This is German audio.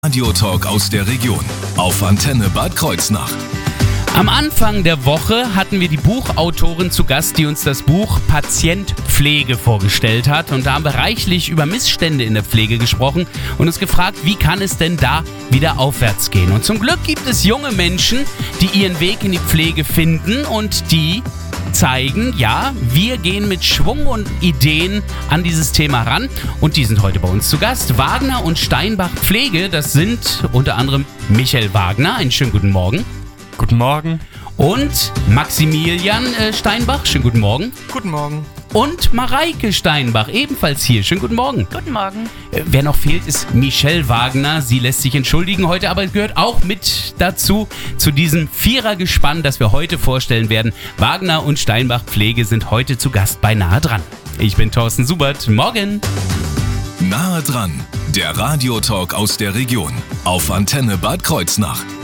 Radiotalk aus der Region auf Antenne Bad Kreuznach. Am Anfang der Woche hatten wir die Buchautorin zu Gast, die uns das Buch Patient Pflege vorgestellt hat. Und da haben wir reichlich über Missstände in der Pflege gesprochen und uns gefragt, wie kann es denn da wieder aufwärts gehen? Und zum Glück gibt es junge Menschen, die ihren Weg in die Pflege finden und die zeigen, ja, wir gehen mit Schwung und Ideen an dieses Thema ran und die sind heute bei uns zu Gast. Wagner und Steinbach Pflege, das sind unter anderem Michael Wagner, einen schönen guten Morgen. Guten Morgen. Und Maximilian Steinbach, schönen guten Morgen. Guten Morgen. Und Mareike Steinbach, ebenfalls hier, schönen guten Morgen. Guten Morgen. Wer noch fehlt, ist Michelle Wagner. Sie lässt sich entschuldigen heute, aber gehört auch mit dazu, zu diesem Vierergespann, das wir heute vorstellen werden. Wagner und Steinbach Pflege sind heute zu Gast bei Nahe dran. Ich bin Thorsten Subert. Morgen. Nahe dran, der Radiotalk aus der Region auf Antenne Bad Kreuznach.